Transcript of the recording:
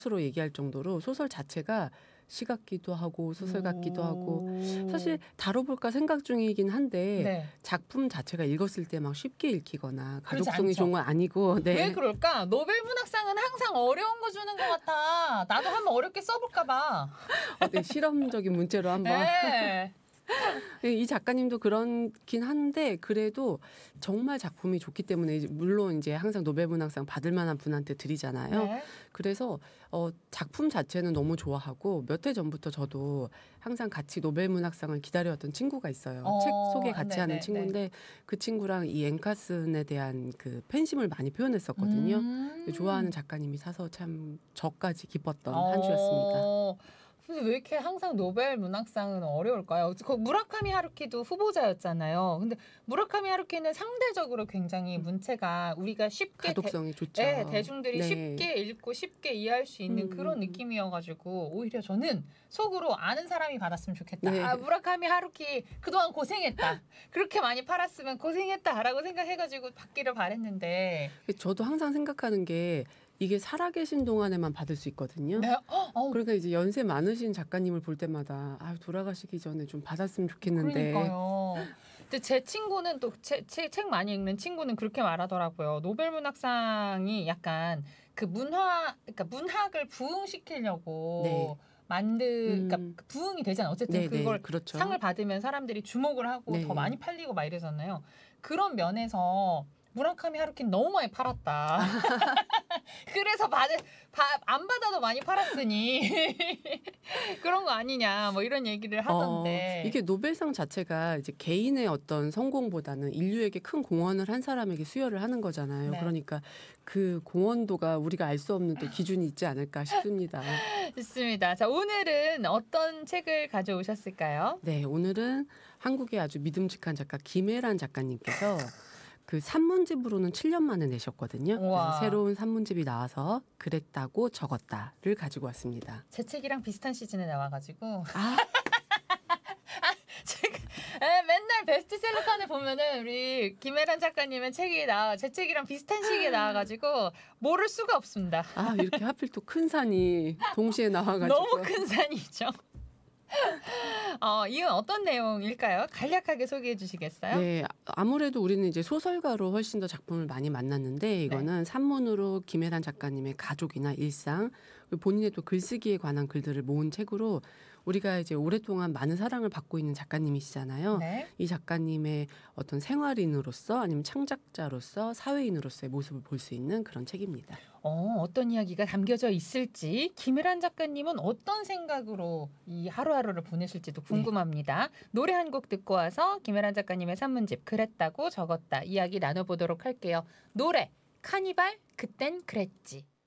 스스로 얘기할 정도로 소설 자체가 시 같기도 하고 소설 같기도 하고 사실 다뤄볼까 생각 중이긴 한데 네. 작품 자체가 읽었을 때 막 쉽게 읽히거나 그렇지 가독성이 않죠. 좋은 건 아니고 네. 왜 그럴까? 노벨 문학상은 항상 어려운 거 주는 것 같아. 나도 한번 어렵게 써볼까 봐. 네, 실험적인 문체로 한번 네. 이 작가님도 그렇긴 한데 그래도 정말 작품이 좋기 때문에 물론 이제 항상 노벨문학상 받을 만한 분한테 드리잖아요. 네. 그래서 작품 자체는 너무 좋아하고 몇 해 전부터 저도 항상 같이 노벨문학상을 기다려왔던 친구가 있어요. 책 소개 같이 하는 친구인데 그 친구랑 이 앵카슨에 대한 그 팬심을 많이 표현했었거든요. 좋아하는 작가님이 사서 참 저까지 기뻤던 한 주였습니다. 근데 왜 이렇게 항상 노벨 문학상은 어려울까요? 무라카미 하루키도 후보자였잖아요. 근데 무라카미 하루키는 상대적으로 굉장히 문체가 우리가 쉽게 가독성이 좋죠. 네, 대중들이 네. 쉽게 읽고 쉽게 이해할 수 있는 그런 느낌이어가지고 오히려 저는 속으로 아는 사람이 받았으면 좋겠다. 네. 아, 무라카미 하루키 그동안 고생했다. 그렇게 많이 팔았으면 고생했다라고 생각해가지고 받기를 바랬는데 저도 항상 생각하는 게 이게 살아계신 동안에만 받을 수 있거든요. 네. 그러니까 이제 연세 많으신 작가님을 볼 때마다 돌아가시기 전에 좀 받았으면 좋겠는데. 그러니까요. 근데 제 친구는 또 책 많이 읽는 친구는 그렇게 말하더라고요. 노벨 문학상이 약간 그 그러니까 문학을 부흥시키려고 네. 그러니까 부흥이 되잖아요. 어쨌든 네네, 그걸 그렇죠. 상을 받으면 사람들이 주목을 하고 네. 더 많이 팔리고 막 이러잖아요. 그런 면에서 무라카미 하루키는 너무 많이 팔았다. 그래서 안 받아도 많이 팔았으니 그런 거 아니냐 뭐 이런 얘기를 하던데. 이게 노벨상 자체가 이제 개인의 어떤 성공보다는 인류에게 큰 공헌을 한 사람에게 수여를 하는 거잖아요. 네. 그러니까 그 공헌도가 우리가 알 수 없는 또 기준이 있지 않을까 싶습니다. 좋습니다. 자, 오늘은 어떤 책을 가져오셨을까요? 네, 오늘은 한국의 아주 믿음직한 작가 김애란 작가님께서 그 산문집으로는 7년 만에 내셨거든요. 그래서 새로운 산문집이 나와서 그랬다고 적었다를 가지고 왔습니다. 제 책이랑 비슷한 시즌에 나와가지고 맨날 베스트셀러 칸에 보면은 우리 김혜란 작가님의 책이 제 책이랑 비슷한 시기에 나와가지고 모를 수가 없습니다. 이렇게 하필 또 큰 산이 동시에 나와가지고 너무 큰 산이죠. 이건 어떤 내용일까요? 간략하게 소개해 주시겠어요? 네, 아무래도 우리는 이제 소설가로 훨씬 더 작품을 많이 만났는데 이거는 산문으로 김혜란 작가님의 가족이나 일상, 본인의 또 글쓰기에 관한 글들을 모은 책으로 우리가 이제 오랫동안 많은 사랑을 받고 있는 작가님이시잖아요. 네. 이 작가님의 어떤 생활인으로서 아니면 창작자로서 사회인으로서의 모습을 볼 수 있는 그런 책입니다. 어떤 이야기가 담겨져 있을지 김혜란 작가님은 어떤 생각으로 이 하루하루를 보내실지도 궁금합니다. 노래 한 곡 듣고 와서 김혜란 작가님의 산문집 그랬다고 적었다 이야기 나눠보도록 할게요. 노래 카니발 그땐 그랬지.